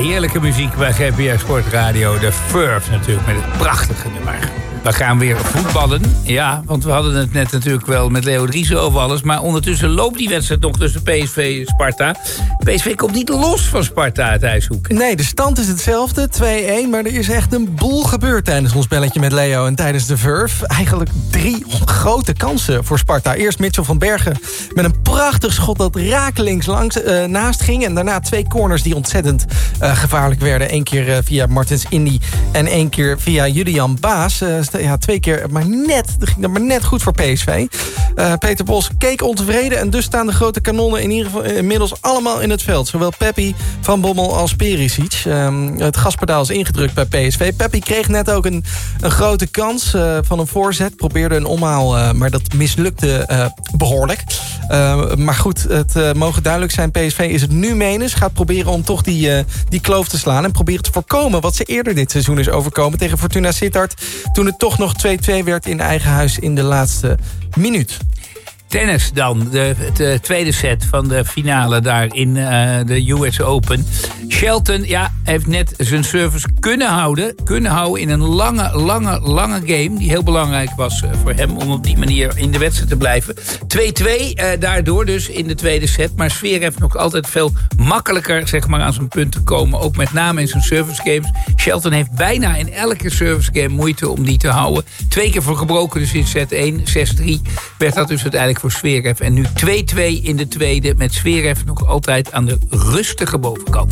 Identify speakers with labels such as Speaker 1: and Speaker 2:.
Speaker 1: heerlijke muziek bij GPR Sportradio. De Verve natuurlijk, met het prachtige nummer. We gaan weer voetballen. Ja, want we hadden het net natuurlijk wel met Leo Driessen over alles. Maar ondertussen loopt die wedstrijd nog tussen PSV en Sparta. PSV komt niet los van Sparta uit IJshoek.
Speaker 2: Nee, de stand is hetzelfde, 2-1. Maar er is echt een boel gebeurd tijdens ons belletje met Leo en tijdens de Verve. Eigenlijk 3 grote kansen voor Sparta. Eerst Mitchell van Bergen met een prachtig schot dat rakelings naast ging. En daarna 2 corners die ontzettend gevaarlijk werden. 1 keer via Martens Indy en 1 keer via Julian Baas. 2 keer, maar net. Dat ging dan maar net goed voor PSV. Peter Bos keek ontevreden. En dus staan de grote kanonnen in ieder geval inmiddels allemaal in het veld. Zowel Peppi, Van Bommel als Perisic. Het gaspedaal is ingedrukt bij PSV. Peppi kreeg net ook een grote kans van een voorzet. Probeerde een omhaal, maar dat mislukte behoorlijk. Maar goed, het mogen duidelijk zijn. PSV is het nu menens. Gaat proberen om toch die kloof te slaan. En proberen te voorkomen wat ze eerder dit seizoen is overkomen tegen Fortuna Sittard. Toen het toch nog 2-2 werd in eigen huis in de laatste minuut.
Speaker 1: Tennis dan, de tweede set van de finale daar in de US Open. Shelton heeft net zijn service kunnen houden in een lange game... die heel belangrijk was voor hem om op die manier in de wedstrijd te blijven. 2-2 daardoor dus in de tweede set. Maar Zverev heeft nog altijd veel makkelijker zeg maar, aan zijn punt te komen. Ook met name in zijn service games. Shelton heeft bijna in elke service game moeite om die te houden. 2 keer voor gebroken dus in set 1. 6-3 werd dat dus uiteindelijk voor Zverev. En nu 2-2 in de tweede met Zverev nog altijd aan de rustige bovenkant.